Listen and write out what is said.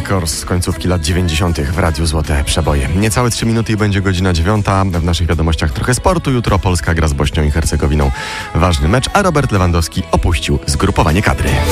Records z końcówki lat 90. w Radiu Złote Przeboje. Niecałe 3 minuty i będzie godzina 9. W naszych wiadomościach trochę sportu. Jutro Polska gra z Bośnią i Hercegowiną. Ważny mecz, a Robert Lewandowski opuścił zgrupowanie kadry.